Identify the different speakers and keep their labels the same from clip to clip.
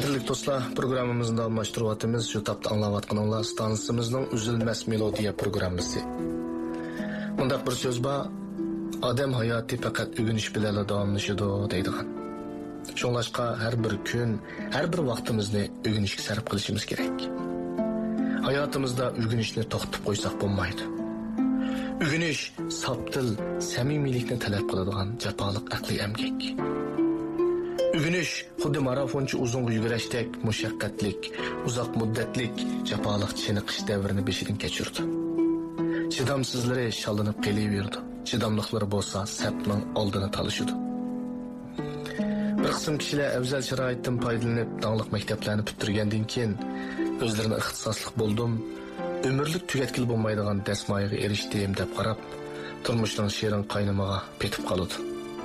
Speaker 1: Qadrli do'stlar, programmamizni almashtiryapmiz. Shu tapda anglayotganinglar stansimizning uzilmas melodiya programmasi. Bunda bir so'z bor, odam hayoti faqat o'rganish bilan davomlashadi deydigan. Shunlashqa har bir kun, har bir vaqtimizni o'rganishga sarf qilishimiz kerak. Hayotimizda o'rganishni to'xtatib qo'ysak bo'lmaydi. O'rganish soptil, samimiylikni talab qiladigan jafoliq aqliy emgak. O'rganish xuddi marafonchi uzun yugurashdek mushaqqatlik, uzoq muddatlik jafoliq chiniqish davrini beshidan kechirdi. Chidamsizlari shallanib qelaverdi. Chidamliqlari bo'lsa sapning oldini talishidi. Bir qism kishilar afzal sharoitdan foydalanib, danglik maktablarni bitirgandan keyin o'zlarini ixtisoslik bo'ldim, umrlik tugatkil bo'lmaydigan dasmoyaga erishdim deb qarab, turmushning shirin qaynamaga petib qoladi.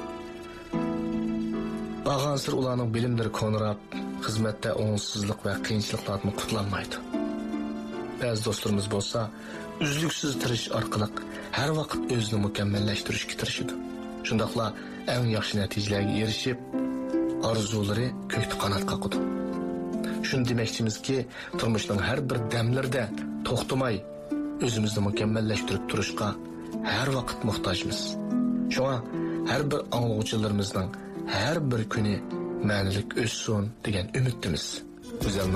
Speaker 1: Bağansır ularning bilimlari konrab, xizmatda o'ngsizlik va qiyinchiliklardan qutlanmaydi. Ba'zi do'stlarimiz bo'lsa, uzluksiz tirish orqali har vaqt o'zini mukammallashtirishga tirishadi. Shundaqla eng yaxshi natijalarga erishib, orzulari ko'kda qanot qoqadi. Shuni demoqchimizki, turmushning har bir damlarida to'xtamay o'zimizni mukammallashtirib turishga har vaqt muhtojmiz. Shunga har bir anglovchilarimizning har bir kuni ma'nilik o'ssin degan umiddamiz. Go'zal